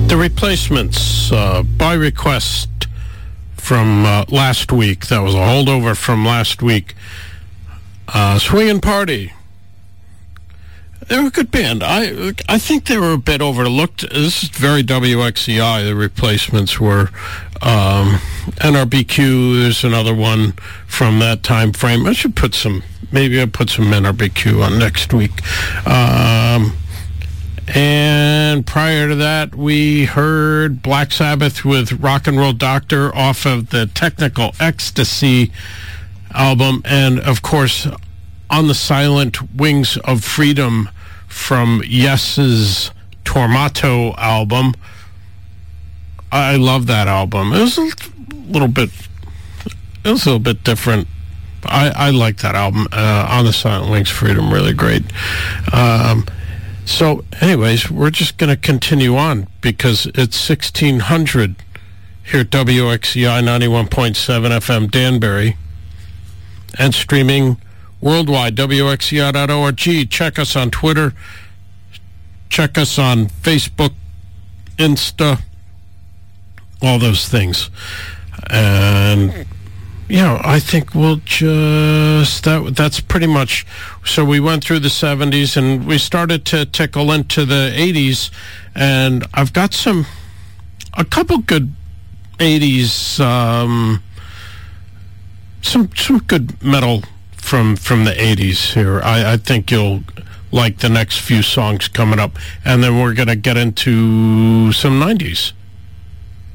The Replacements, by request from last week. That was a holdover from last week. Swingin' Party. They were a good band. I think they were a bit overlooked. This is very WXCI. The Replacements were. NRBQ, there's another one from that time frame. Maybe I'll put some NRBQ on next week. And prior to that, we heard Black Sabbath with Rock and Roll Doctor off of the Technical Ecstasy album, and of course, On the Silent Wings of Freedom from Yes's Tormato album. I love that album. It was a little bit different. I like that album. On the Silent Wings of Freedom, really great. So, anyways, we're just going to continue on because it's 1600 here at WXCI 91.7 FM Danbury and streaming worldwide, WXCI.org. Check us on Twitter. Check us on Facebook, Insta, all those things. And yeah, I think we'll just, that's pretty much, so we went through the 70s and we started to tickle into the 80s, and I've got a couple good 80s, some good metal from the 80s here. I think you'll like the next few songs coming up, and then we're going to get into some 90s.